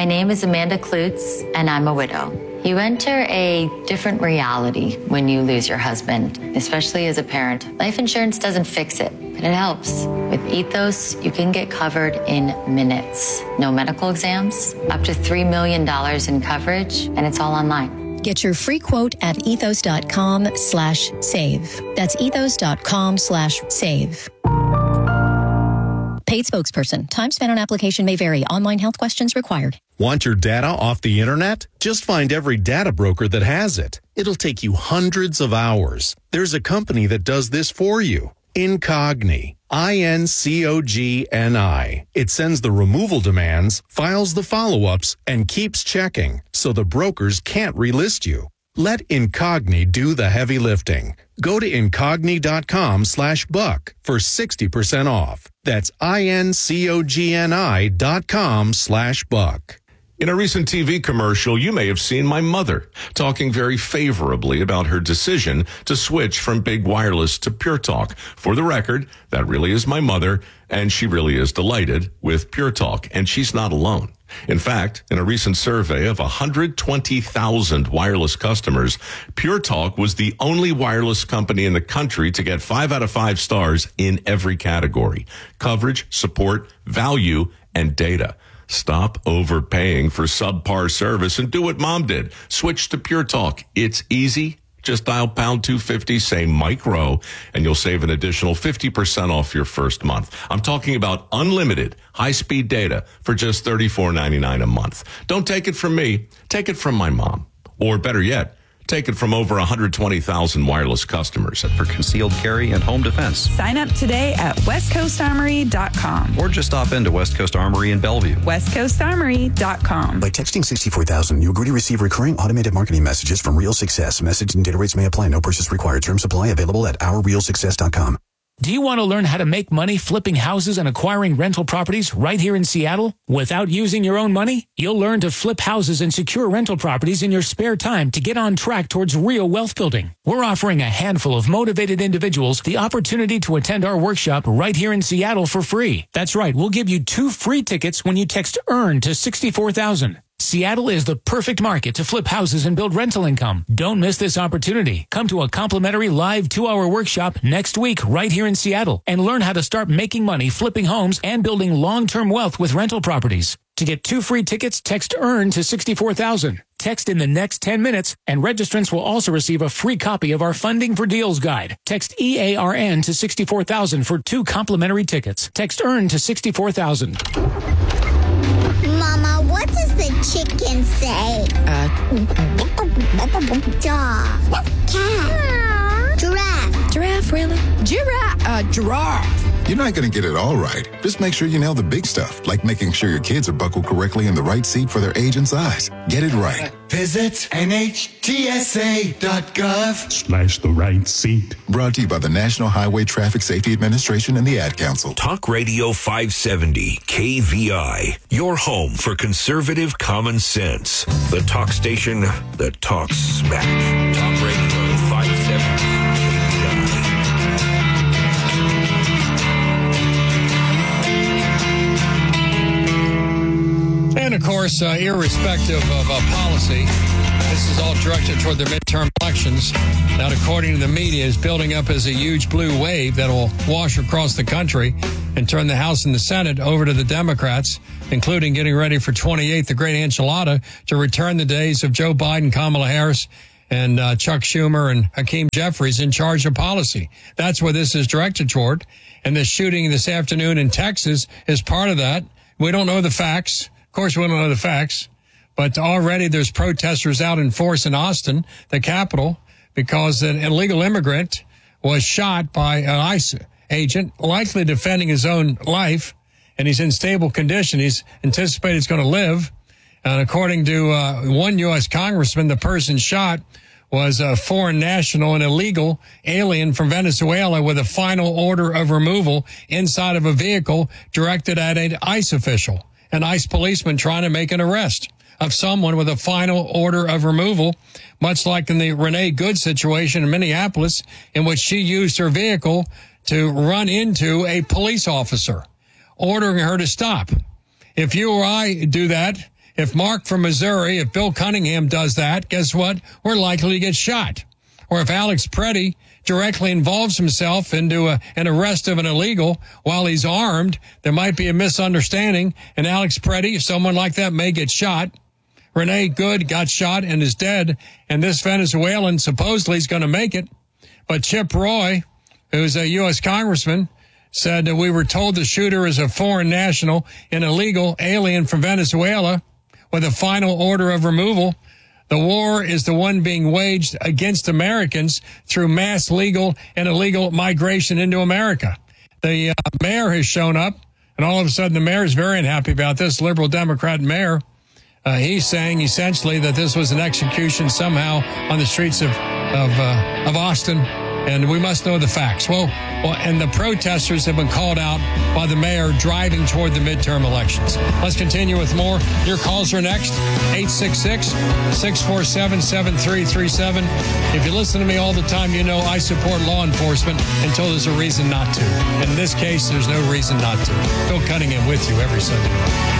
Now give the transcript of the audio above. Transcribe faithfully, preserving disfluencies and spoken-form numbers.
My name is Amanda Klutz, and I'm a widow. You enter a different reality when you lose your husband, especially as a parent. Life insurance doesn't fix it, but it helps. With Ethos, you can get covered in minutes. No medical exams, up to three million dollars in coverage, and it's all online. Get your free quote at ethos.com slash save. That's ethos.com slash save. Paid spokesperson. Time spent on application may vary. Online health questions required. Want your data off the internet? Just find every data broker that has it. It'll take you hundreds of hours. There's a company that does this for you. Incogni. I N C O G N I. It sends the removal demands, files the follow-ups, and keeps checking, so the brokers can't relist you. Let Incogni do the heavy lifting. Go to incogni.com slash buck for sixty percent off. That's I-N-C-O-G-N-I dot com slash buck. In a recent T V commercial, you may have seen my mother talking very favorably about her decision to switch from Big Wireless to Pure Talk. For the record, that really is my mother, and she really is delighted with Pure Talk, and she's not alone. In fact, in a recent survey of one hundred twenty thousand wireless customers, Pure Talk was the only wireless company in the country to get five out of five stars in every category: coverage, support, value, and data. Stop overpaying for subpar service and do what Mom did. Switch to Pure Talk. It's easy. Just dial pound two fifty, say Mike Rowe, and you'll save an additional fifty percent off your first month. I'm talking about unlimited high-speed data for just thirty-four ninety-nine a month. Don't take it from me. Take it from my mom. Or better yet, take it from over one hundred twenty thousand wireless customers. For concealed carry and home defense. Sign up today at west coast armory dot com. Or just stop into West Coast Armory in Bellevue. west coast armory dot com. By texting sixty-four thousand, you agree to receive recurring automated marketing messages from Real Success. Message and data rates may apply. No purchase required. Term supply available at our real success dot com. Do you want to learn how to make money flipping houses and acquiring rental properties right here in Seattle without using your own money? You'll learn to flip houses and secure rental properties in your spare time to get on track towards real wealth building. We're offering a handful of motivated individuals the opportunity to attend our workshop right here in Seattle for free. That's right, we'll give you two free tickets when you text EARN to sixty-four thousand. Seattle is the perfect market to flip houses and build rental income. Don't miss this opportunity. Come to a complimentary live two-hour workshop next week right here in Seattle and learn how to start making money flipping homes and building long-term wealth with rental properties. To get two free tickets, text EARN to sixty-four thousand. Text in the next ten minutes, and registrants will also receive a free copy of our Funding for Deals guide. Text E A R N to sixty-four thousand for two complimentary tickets. Text EARN to sixty-four thousand. Mama, what does the chicken say? Uh, Dog. Cat. Giraffe. Giraffe, really? Giraffe. Uh, giraffe. You're not going to get it all right. Just make sure you nail the big stuff, like making sure your kids are buckled correctly in the right seat for their age and size. Get it right. Visit N H T S A dot gov slash the right seat. Brought to you by the National Highway Traffic Safety Administration and the Ad Council. Talk Radio five seventy K V I, your home for conservative common sense. The talk station that talks smack. Talk Radio five seventy K V I. And, of course, uh, irrespective of uh, policy, this is all directed toward the midterm elections. That, according to the media, is building up as a huge blue wave that will wash across the country and turn the House and the Senate over to the Democrats, including getting ready for twenty-eighth, the great enchilada, to return the days of Joe Biden, Kamala Harris, and uh, Chuck Schumer and Hakeem Jeffries in charge of policy. That's where this is directed toward. And the shooting this afternoon in Texas is part of that. We don't know the facts. Of course, we don't know the facts, but already there's protesters out in force in Austin, the capital, because an illegal immigrant was shot by an ICE agent, likely defending his own life, and he's in stable condition. He's anticipated he's going to live. And according to uh, one U S congressman, the person shot was a foreign national, an illegal alien from Venezuela with a final order of removal inside of a vehicle directed at an ICE official. An ICE policeman trying to make an arrest of someone with a final order of removal, much like in the Renee Good situation in Minneapolis, in which she used her vehicle to run into a police officer, ordering her to stop. If you or I do that, If Mark from Missouri, if Bill Cunningham does that, guess what? We're likely to get shot. Or if Alex Preddy directly involves himself into a, an arrest of an illegal while he's armed, there might be a misunderstanding, and Alex Preddy, someone like that, may get shot. Renee Good got shot and is dead, and this Venezuelan supposedly is going to make it. But Chip Roy, who's a U S congressman, said that we were told the shooter is a foreign national, an illegal alien from Venezuela with a final order of removal. The war is the one being waged against Americans through mass legal and illegal migration into America. The uh, mayor has shown up, and all of a sudden the mayor is very unhappy about this, liberal Democrat mayor. Uh, he's saying essentially that this was an execution somehow on the streets of of, uh, of Austin, and we must know the facts. Well, well, and the protesters have been called out by the mayor driving toward the midterm elections. Let's continue with more. Your calls are next, eight six six, six four seven, seven three three seven. If you listen to me all the time, you know I support law enforcement until there's a reason not to. In this case, there's no reason not to. Bill Cunningham with you every Sunday.